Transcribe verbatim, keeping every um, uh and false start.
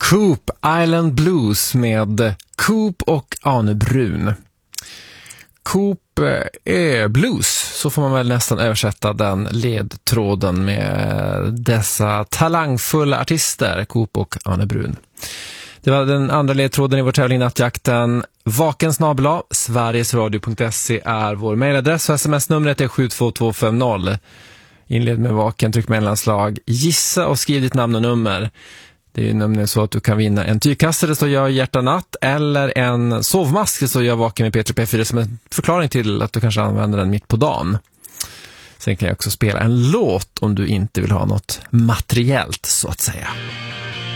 Coop Island Blues med Coop och Arne Brun. Coop är blues, så får man väl nästan översätta den ledtråden med dessa talangfulla artister, Coop och Arne Brun. Det var den andra ledtråden i vår tävling Nattjakten. Vaken snabel-a sverigesradio punkt se är vår mejladress och sms-numret är sju två två fem noll. Inled med vaken, tryck mellanslag, gissa och skriv ditt namn och nummer. Det är ju nämligen så att du kan vinna en tygkasse där står jag hjärta natt eller en sovmask där står jag vaken med P tre P fyra som en förklaring till att du kanske använder den mitt på dagen. Sen kan jag också spela en låt om du inte vill ha något materiellt så att säga.